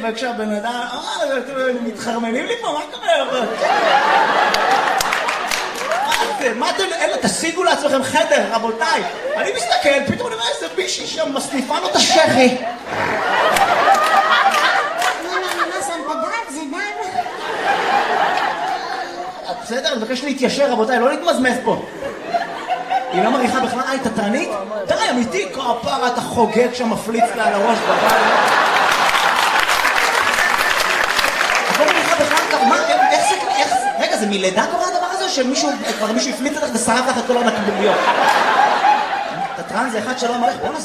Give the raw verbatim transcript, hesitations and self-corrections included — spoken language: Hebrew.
וכשהבן אדם, אה, אתם מתחרמנים לי פה, מה קורה? מה אתם, אלה, תשיגו לעצמכם חדר, רבותיי. אני מסתכל, פתאום אני אומר איזה בישי שם, מסניפה לו את השכי. בסדר, אני מבקש להתיישר, רבותיי, לא להתמזמז פה. היא לא מריחה בכלל, היי, תתרנית? די, אמיתי, כפרה, אתה חוגג שם, מפליץ לה על הראש בבית. את לא מריחה בכלל, מה, איך זה, איך זה, רגע, זה מלידה קורה הדבר הזה, שמישהו, כבר מישהו הפליץ לך ושרף לך את כל הנקביליות? תתרן זה אחד שלא מריח, בוא נעשה.